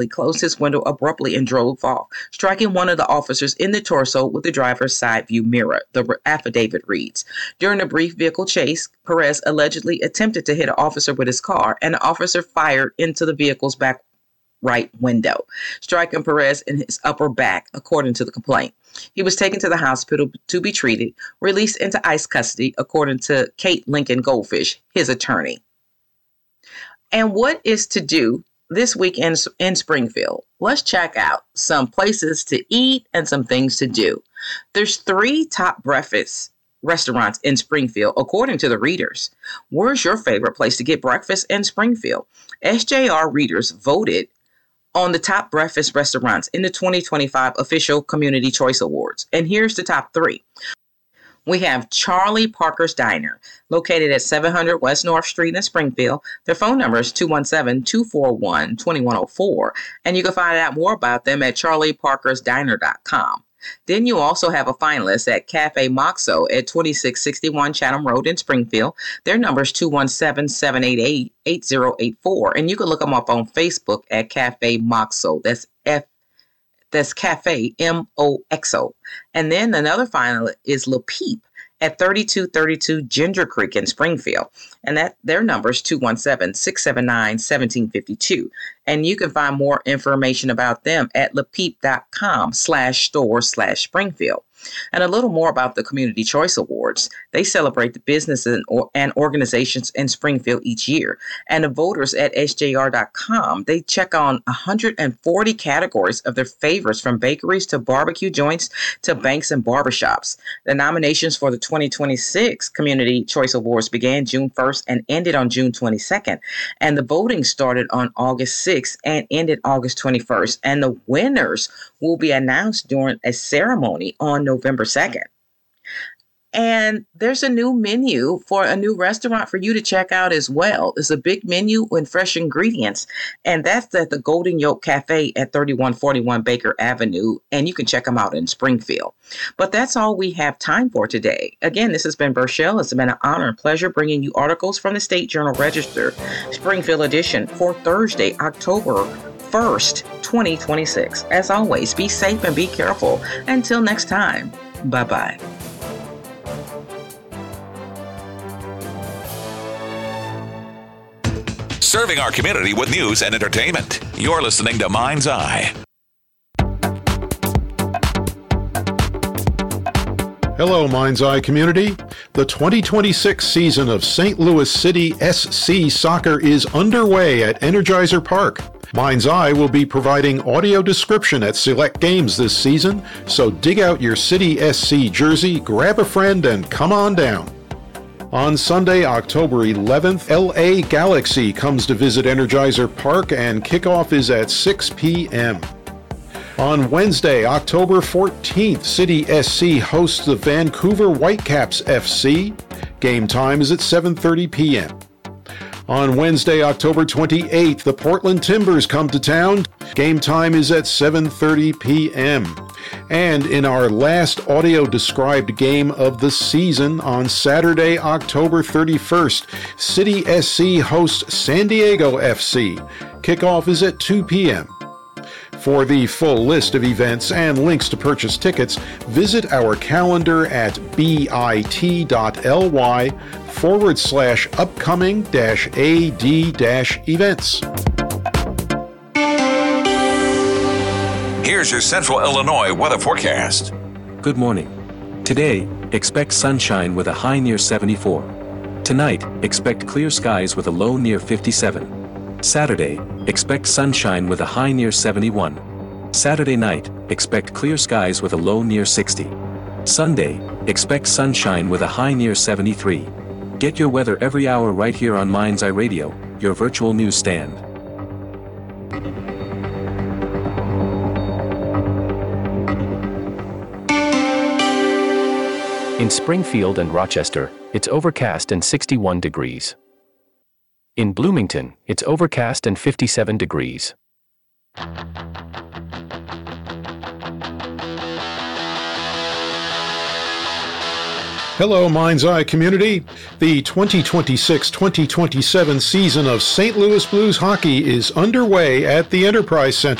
He closed his window abruptly and drove off, striking one of the officers in the torso with the driver's side view mirror, the affidavit reads. During a brief vehicle chase, Perez allegedly attempted to hit an officer with his car, and the officer fired into the vehicle's back right window, striking Perez in his upper back, according to the complaint. He was taken to the hospital to be treated, released into ICE custody, according to Kate Lincoln Goldfish, his attorney. And what is to do this weekend in Springfield? Let's check out some places to eat and some things to do. There's 3 top breakfast restaurants in Springfield, according to the readers. Where's your favorite place to get breakfast in Springfield? SJR readers voted on the top breakfast restaurants in the 2025 official Community Choice Awards. And here's the top 3. We have Charlie Parker's Diner, located at 700 West North Street in Springfield. Their phone number is 217-241-2104, and you can find out more about them at charlieparkersdiner.com. Then you also have a finalist at Cafe Moxo at 2661 Chatham Road in Springfield. Their number is 217-788-8084, and you can look them up on Facebook at Cafe Moxo. That's Cafe MOXO. And then another finalist is Le Peep at 3232 Ginger Creek in Springfield. And that their number is 217-679-1752. And you can find more information about them at lepeep.com/store/Springfield. And a little more about the Community Choice Awards. They celebrate the businesses and organizations in Springfield each year. And the voters at SJR.com, they check on 140 categories of their favorites, from bakeries to barbecue joints to banks and barbershops. The nominations for the 2026 Community Choice Awards began June 1st and ended on June 22nd. And the voting started on August 6th and ended August 21st. And the winners will be announced during a ceremony on November 2nd. And there's a new menu for a new restaurant for you to check out as well. It's a big menu with fresh ingredients, and that's at the Golden Yolk Cafe at 3141 Baker Avenue, and you can check them out in Springfield. But that's all we have time for today. Again, this has been Burchelle. It's been an honor and pleasure bringing you articles from the State Journal Register, Springfield edition, for Thursday, October 1st, 2026. As always, be safe and be careful. Until next time, bye-bye. Serving our community with news and entertainment. You're listening to Mind's Eye. Hello, Mind's Eye community. The 2026 season of St. Louis City SC Soccer is underway at Energizer Park. Mind's Eye will be providing audio description at select games this season, so dig out your City SC jersey, grab a friend, and come on down. On Sunday, October 11th, LA Galaxy comes to visit Energizer Park, and kickoff is at 6 p.m. On Wednesday, October 14th, City SC hosts the Vancouver Whitecaps FC. Game time is at 7:30 p.m. On Wednesday, October 28th, the Portland Timbers come to town. Game time is at 7:30 p.m. And in our last audio-described game of the season, on Saturday, October 31st, City SC hosts San Diego FC. Kickoff is at 2 p.m. For the full list of events and links to purchase tickets, visit our calendar at bit.ly/upcoming-ad-events. Here's your Central Illinois weather forecast. Good morning. Today, expect sunshine with a high near 74. Tonight, expect clear skies with a low near 57. Saturday, expect sunshine with a high near 71. Saturday night, expect clear skies with a low near 60. Sunday, expect sunshine with a high near 73. Get your weather every hour right here on Mind's Eye Radio, your virtual newsstand. In Springfield and Rochester, it's overcast and 61 degrees. In Bloomington, it's overcast and 57 degrees. Hello, Mind's Eye community. The 2026-2027 season of St. Louis Blues hockey is underway at the Enterprise Center.